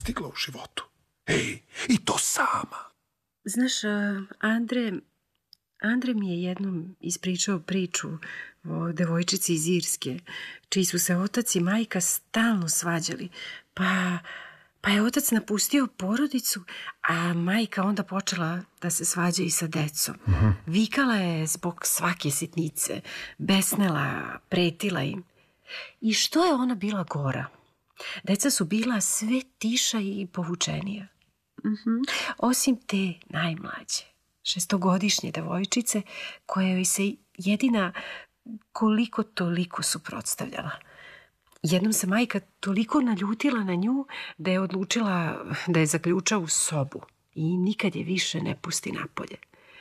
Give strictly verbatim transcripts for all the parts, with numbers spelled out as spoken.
stigla u životu. Ej, i to sama. Znaš, Andre, Andre mi je jednom ispričao priču o devojčici iz Irske, čiji su se otac i majka stalno svađali, pa, pa je otac napustio porodicu, a majka onda počela da se svađa i sa decom. Uh-huh. Vikala je zbog svake sitnice, besnela, pretila im. I što je ona bila gora? Deca su bila sve tiša i povučenija. Uh-huh. Osim te najmlađe, šestogodišnje devojčice, koja joj se jedina koliko toliko suprotstavljala. Jednom se majka toliko naljutila na nju da je odlučila da je zaključa u sobu i nikad je više ne pusti napolje.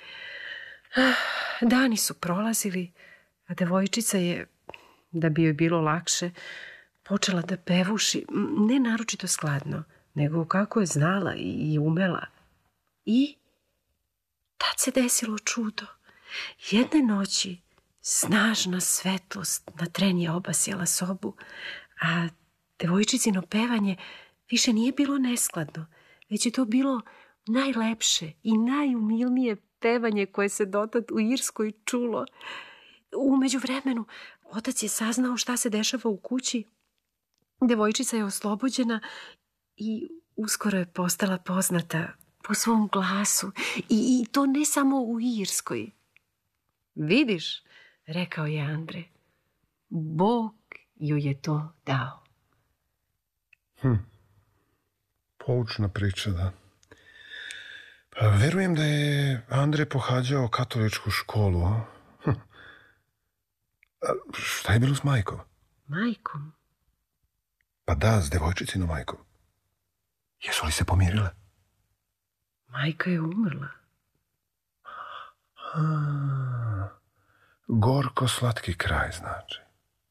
Dani su prolazili, a devojčica je, da bi joj bilo lakše, počela da pevuši, ne naročito skladno, nego kako je znala i umela. I tad se desilo čudo. Jedne noći snažna svetlost na tren je obasjala sobu, a devojčicino pevanje više nije bilo neskladno, već je to bilo najlepše i najumilnije pevanje koje se dotad u Irskoj čulo. U međuvremenu otac je saznao šta se dešava u kući. Devojčica je oslobođena i uskoro je postala poznata po svom glasu i, i to ne samo u Irskoj. Vidiš, rekao je Andre, Bog ju je to dao. Hm. Poučna priča, da. Pa verujem da je Andre pohađao katoličku školu. Hm. A šta je bilo s majkom? Majkom? Pa da, s devojčicinom majkom. Jesu li se pomirile? Majka je umrla. A, gorko slatki kraj, znači.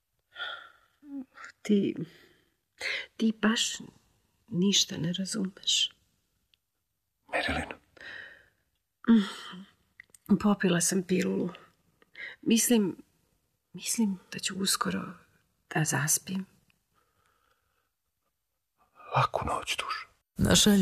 Ti, ti baš ništa ne razumeš. Marilyn. Popila sam pilulu. Mislim, mislim da ću uskoro da zaspim. Laku noć, duša. Naša